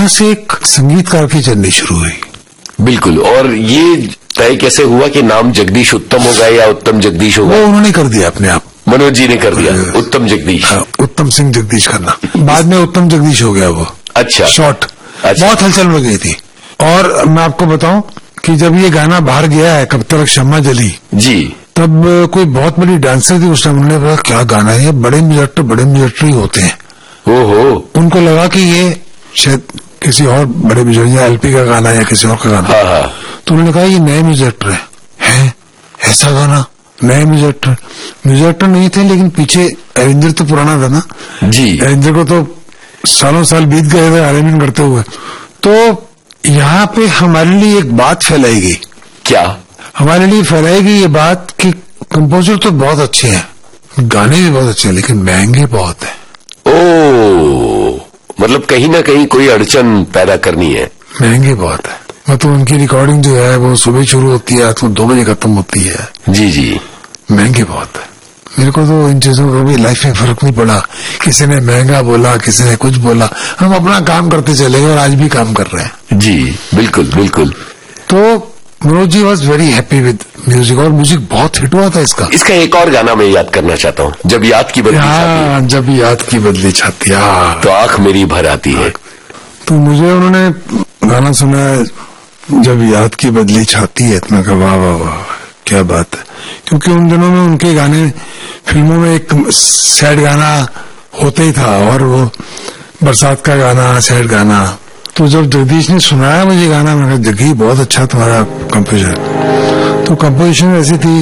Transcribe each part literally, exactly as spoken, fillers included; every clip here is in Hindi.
वहां से एक संगीतकार की जर्नी शुरू हुई। बिल्कुल। और ये तय कैसे हुआ कि नाम जगदीश उत्तम होगा या उत्तम जगदीश होगा? वो उन्होंने कर दिया अपने आप, मनोज जी ने कर दिया उत्तम जगदीश। उत्तम सिंह जगदीश करना, बाद में उत्तम जगदीश हो गया वो। अच्छा। शॉर्ट। अच्छा। बहुत हलचल हो गई थी। और मैं आपको बताऊं कि जब ये गाना बाहर गया है, कब तक शम्मा जली जी, तब कोई बहुत बड़ी डांसर थी उस टाइम, उन्होंने बोला क्या गाना है, बड़े म्यूजिक बड़े म्यूजिक होते हैं। ओहो। उनको लगा कि ये शायद किसी और बड़े म्यूजिक एलपी का गाना या किसी और का गाना। हाँ हाँ। तो उन्होंने कहा ये नए म्यूजिक है, है ऐसा गाना, नए म्यूजिक म्यूजिक नहीं थे, लेकिन पीछे अरिंदर तो पुराना था ना जी, अरिंदर को तो सालों साल बीत गए थे अरेंजमेंट करते हुए। तो यहाँ पे हमारे लिए एक बात फैलाएगी। क्या? हमारे लिए फैलाएगी ये बात कि कंपोजर तो बहुत अच्छे हैं, गाने भी बहुत अच्छे हैं, लेकिन महंगे बहुत हैं। ओ, मतलब कहीं ना कहीं कोई अड़चन पैदा करनी है। महंगे बहुत है, मतलब उनकी रिकॉर्डिंग जो है वो सुबह शुरू होती है तो दो बजे खत्म होती है। जी जी। महंगे बहुत है। मेरे को तो इन चीजों का भी लाइफ में फर्क नहीं पड़ा, किसी ने महंगा बोला, किसी ने कुछ बोला, हम अपना काम करते चले गए और आज भी काम कर रहे हैं। जी बिल्कुल बिल्कुल। तो Manoj ji was very happy with music, और म्यूजिक बहुत हिट हुआ था इसका। इसका एक और गाना मैं याद करना चाहता हूँ, जब याद की बदली छाती। जब याद की बदली छाती, तो आंख मेरी भर आती है। तो मुझे उन्होंने गाना सुनाया जब याद की बदली छाती है, इतना का वाह वाह वाह क्या बात है। क्योंकि उन दिनों में उनके गाने फिल्मों में एक सैड गाना होता ही था, और वो बरसात का गाना, सैड गाना। तो जब जगदीश ने सुनाया मुझे गाना, मैंने कहा जगदीश बहुत अच्छा तुम्हारा कंपोजिशन। तो कंपोजिशन ऐसी थी,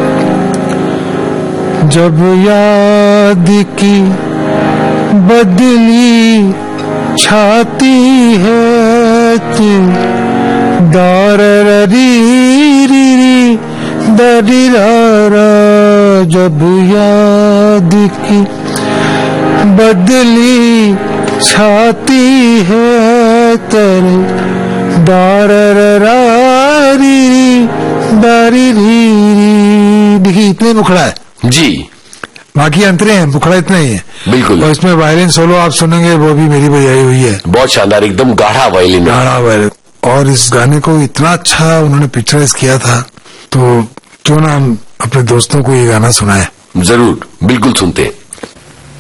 जब याद की बदली छाती है तू दाररी री दरिरारा, जब याद की बदली छाती है तेरे दाररी दारी। देखिए इतने मुखड़ा है जी, बाकी अंतरे हैं, मुखड़ा इतना ही है। बिल्कुल। और इसमें वायलिन सोलो आप सुनेंगे, वो भी मेरी बजाई हुई है, बहुत शानदार, एकदम गाढ़ा वायलिन। गाढ़ा वायलिन। और इस गाने को इतना अच्छा उन्होंने पिक्चराइज किया था, तो क्यों ना हम अपने दोस्तों को ये गाना सुनाए। जरूर, बिल्कुल सुनते हैं।